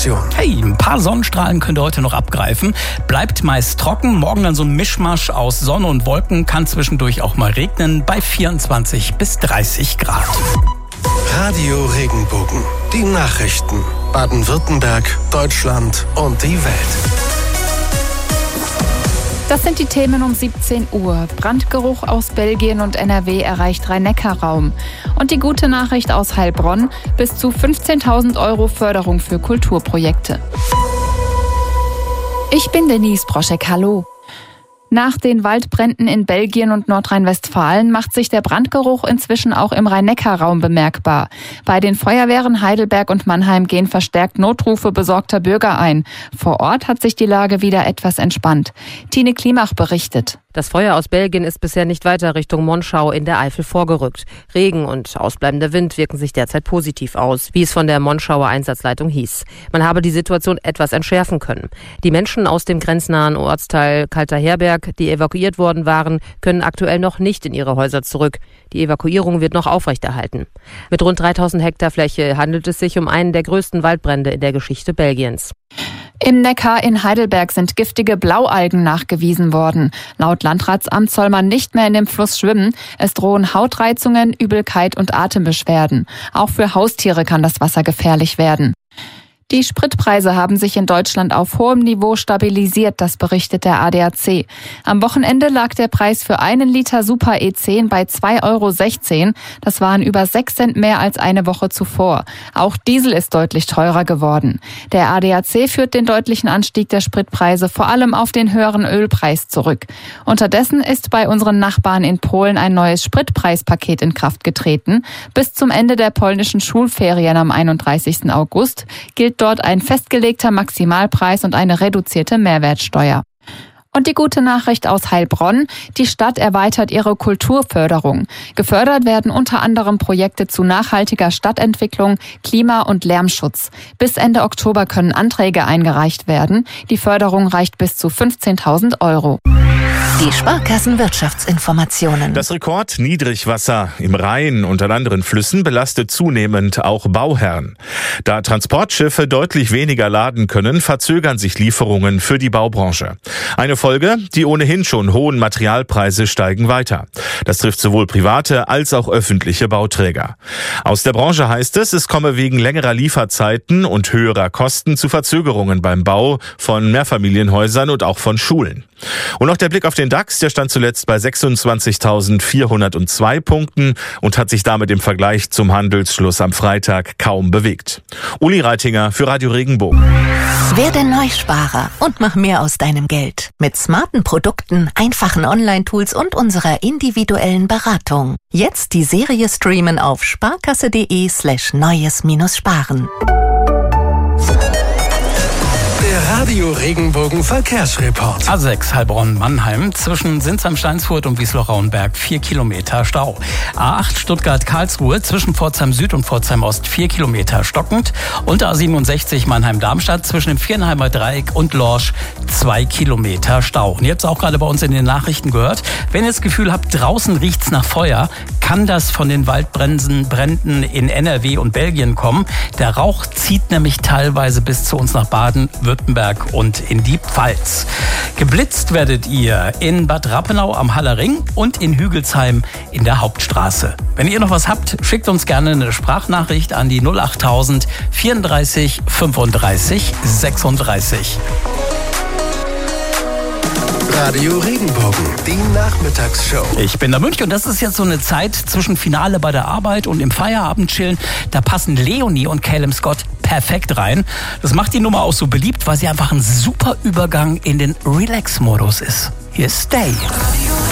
Wetterinformation. Hey, ein paar Sonnenstrahlen könnt ihr heute noch abgreifen. Bleibt meist trocken. Morgen dann so ein Mischmasch aus Sonne und Wolken. Kann zwischendurch auch mal regnen bei 24 bis 30 Grad. Radio Regenbogen. Die Nachrichten. Baden-Württemberg, Deutschland und die Welt. Das sind die Themen um 17 Uhr. Brandgeruch aus Belgien und NRW erreicht Rhein-Neckar-Raum. Und die gute Nachricht aus Heilbronn: bis zu 15.000 € Förderung für Kulturprojekte. Ich bin Denise Broschek, hallo. Nach den Waldbränden in Belgien und Nordrhein-Westfalen macht sich der Brandgeruch inzwischen auch im Rhein-Neckar-Raum bemerkbar. Bei den Feuerwehren Heidelberg und Mannheim gehen verstärkt Notrufe besorgter Bürger ein. Vor Ort hat sich die Lage wieder etwas entspannt. Tine Klimach berichtet. Das Feuer aus Belgien ist bisher nicht weiter Richtung Monschau in der Eifel vorgerückt. Regen und ausbleibender Wind wirken sich derzeit positiv aus, wie es von der Monschauer Einsatzleitung hieß. Man habe die Situation etwas entschärfen können. Die Menschen aus dem grenznahen Ortsteil Kalterherberg, die evakuiert worden waren, können aktuell noch nicht in ihre Häuser zurück. Die Evakuierung wird noch aufrechterhalten. Mit rund 3000 Hektar Fläche handelt es sich um einen der größten Waldbrände in der Geschichte Belgiens. Im Neckar in Heidelberg sind giftige Blaualgen nachgewiesen worden. Laut Landratsamt soll man nicht mehr in dem Fluss schwimmen. Es drohen Hautreizungen, Übelkeit und Atembeschwerden. Auch für Haustiere kann das Wasser gefährlich werden. Die Spritpreise haben sich in Deutschland auf hohem Niveau stabilisiert, das berichtet der ADAC. Am Wochenende lag der Preis für 1 Liter Super E10 bei 2,16 €. Das waren über 6 Cent mehr als eine Woche zuvor. Auch Diesel ist deutlich teurer geworden. Der ADAC führt den deutlichen Anstieg der Spritpreise vor allem auf den höheren Ölpreis zurück. Unterdessen ist bei unseren Nachbarn in Polen ein neues Spritpreispaket in Kraft getreten. Bis zum Ende der polnischen Schulferien am 31. August gilt dort ein festgelegter Maximalpreis und eine reduzierte Mehrwertsteuer. Und die gute Nachricht aus Heilbronn: die Stadt erweitert ihre Kulturförderung. Gefördert werden unter anderem Projekte zu nachhaltiger Stadtentwicklung, Klima- und Lärmschutz. Bis Ende Oktober können Anträge eingereicht werden. Die Förderung reicht bis zu 15.000 €. Die Sparkassenwirtschaftsinformationen. Das Rekordniedrigwasser im Rhein und an anderen Flüssen belastet zunehmend auch Bauherren. Da Transportschiffe deutlich weniger laden können, verzögern sich Lieferungen für die Baubranche. Eine Folge: die ohnehin schon hohen Materialpreise steigen weiter. Das trifft sowohl private als auch öffentliche Bauträger. Aus der Branche heißt es, es komme wegen längerer Lieferzeiten und höherer Kosten zu Verzögerungen beim Bau von Mehrfamilienhäusern und auch von Schulen. Und noch der Blick auf den DAX, der stand zuletzt bei 26.402 Punkten und hat sich damit im Vergleich zum Handelsschluss am Freitag kaum bewegt. Uli Reitinger für Radio Regenbogen. Werde Neusparer und mach mehr aus deinem Geld. Mit smarten Produkten, einfachen Online-Tools und unserer individuellen Beratung. Jetzt die Serie streamen auf sparkasse.de/neues-sparen. Radio Regenbogen Verkehrsreport. A6 Heilbronn-Mannheim zwischen Sinsheim-Steinsfurt und Wiesloch-Rauenberg 4 Kilometer Stau. A8 Stuttgart-Karlsruhe zwischen Pforzheim Süd und Pforzheim Ost 4 Kilometer stockend. Und A67 Mannheim-Darmstadt zwischen dem Vierenheimer Dreieck und Lorsch 2 Kilometer Stau. Und ihr habt es auch gerade bei uns in den Nachrichten gehört. Wenn ihr das Gefühl habt, draußen riecht's nach Feuer, kann das von den Waldbränden in NRW und Belgien kommen. Der Rauch zieht nämlich teilweise bis zu uns nach Baden-Württemberg und in die Pfalz. Geblitzt werdet ihr in Bad Rappenau am Hallerring und in Hügelsheim in der Hauptstraße. Wenn ihr noch was habt, schickt uns gerne eine Sprachnachricht an die 08000 34 35 36. Radio Regenbogen, die Nachmittagsshow. Ich bin der Münch und das ist jetzt so eine Zeit zwischen Finale bei der Arbeit und im Feierabend chillen. Da passen Leonie und Caleb Scott perfekt rein. Das macht die Nummer auch so beliebt, weil sie einfach ein super Übergang in den Relax-Modus ist. Hier ist Stay.